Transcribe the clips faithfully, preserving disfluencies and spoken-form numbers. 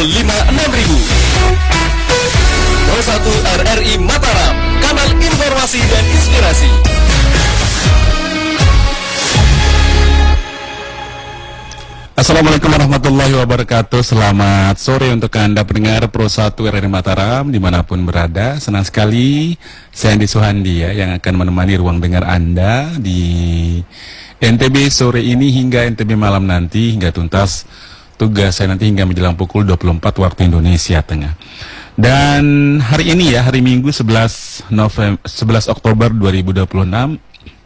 nol lima enam ribu. nol satu R R I Mataram, kanal informasi dan inspirasi. Assalamualaikum warahmatullahi wabarakatuh. Selamat sore untuk Anda pendengar Pro satu R R I Mataram dimanapun berada. Senang sekali saya Andi Suhandi ya yang akan menemani ruang dengar Anda di N T B sore ini hingga N T B malam nanti, hingga tuntas tugas saya nanti hingga menjelang pukul dua puluh empat waktu Indonesia Tengah. Dan hari ini ya, hari Minggu sebelas Oktober dua ribu dua puluh enam.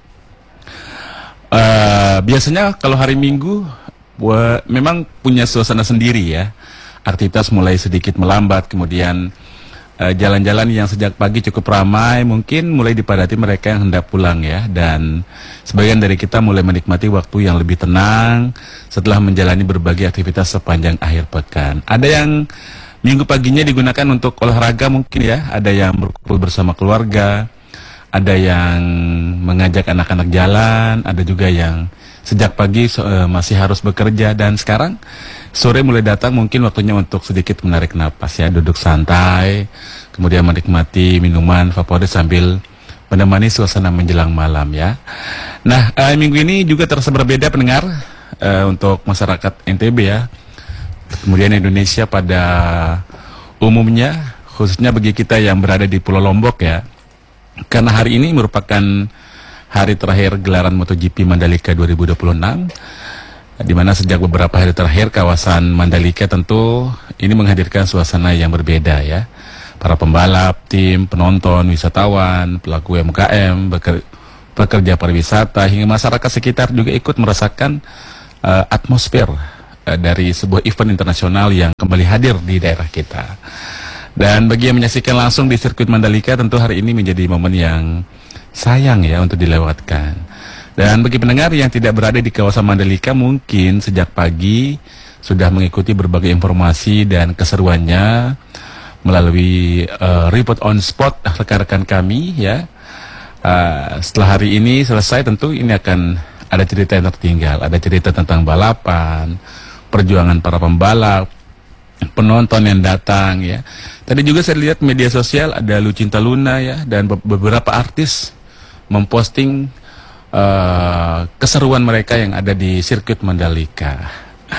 uh, Biasanya kalau hari Minggu Wah, memang punya suasana sendiri ya. Aktivitas mulai sedikit melambat, kemudian jalan-jalan uh, yang sejak pagi cukup ramai mungkin mulai dipadati mereka yang hendak pulang ya. Dan sebagian dari kita mulai menikmati waktu yang lebih tenang setelah menjalani berbagai aktivitas sepanjang akhir pekan. Ada yang minggu paginya digunakan untuk olahraga mungkin ya, ada yang berkumpul bersama keluarga, ada yang mengajak anak-anak jalan, ada juga yang sejak pagi uh, masih harus bekerja, dan sekarang sore mulai datang mungkin waktunya untuk sedikit menarik napas ya, duduk santai, kemudian menikmati minuman favorit sambil menemani suasana menjelang malam ya. Nah, uh, minggu ini juga terasa berbeda pendengar uh, untuk masyarakat N T B ya, kemudian Indonesia pada umumnya, khususnya bagi kita yang berada di Pulau Lombok ya, karena hari ini merupakan hari terakhir gelaran MotoGP Mandalika dua ribu dua puluh enam, di mana sejak beberapa hari terakhir kawasan Mandalika tentu ini menghadirkan suasana yang berbeda ya. Para pembalap, tim, penonton, wisatawan, pelaku U M K M, beker, pekerja pariwisata, hingga masyarakat sekitar juga ikut merasakan uh, atmosfer uh, dari sebuah event internasional yang kembali hadir di daerah kita. Dan bagi yang menyaksikan langsung di sirkuit Mandalika, tentu hari ini menjadi momen yang sayang ya untuk dilewatkan. Dan bagi pendengar yang tidak berada di kawasan Mandalika, mungkin sejak pagi sudah mengikuti berbagai informasi dan keseruannya melalui uh, report on spot rekan-rekan kami ya. Uh, setelah hari ini selesai, tentu ini akan ada cerita yang tertinggal, ada cerita tentang balapan, perjuangan para pembalap, penonton yang datang ya. Tadi juga saya lihat media sosial ada Lucinta Luna ya, dan be beberapa artis memposting uh, keseruan mereka yang ada di sirkuit Mandalika.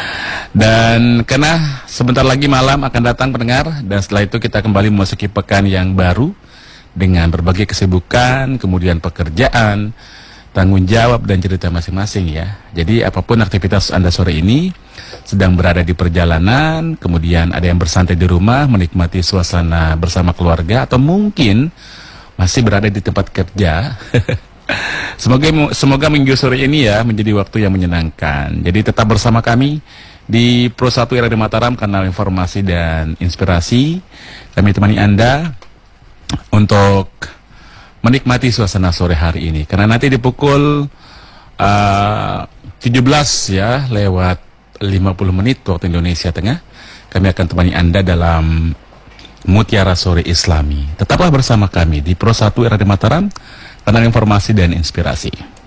Dan karena sebentar lagi malam akan datang pendengar, dan setelah itu kita kembali memasuki pekan yang baru dengan berbagai kesibukan, kemudian pekerjaan, tanggung jawab dan cerita masing-masing ya. Jadi apapun aktivitas Anda sore ini, sedang berada di perjalanan, kemudian ada yang bersantai di rumah menikmati suasana bersama keluarga, atau mungkin masih berada di tempat kerja. Semoga semoga minggu sore ini ya menjadi waktu yang menyenangkan. Jadi tetap bersama kami di Pro satu R R I Mataram, kanal informasi dan inspirasi. Kami temani Anda untuk menikmati suasana sore hari ini. Karena nanti di pukul uh, tujuh belas ya lewat lima puluh menit waktu Indonesia Tengah, kami akan temani Anda dalam Mutiara Sore Islami. Tetaplah bersama kami di Pro satu R R I Mataram, kanal informasi dan inspirasi.